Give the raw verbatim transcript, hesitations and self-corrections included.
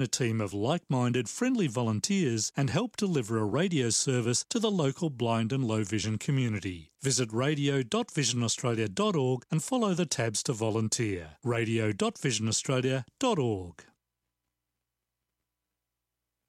a team of like-minded, friendly volunteers and help deliver a radio service to the local blind and low vision community. Visit radio dot vision australia dot org and follow the tabs to volunteer. radio dot vision australia dot org.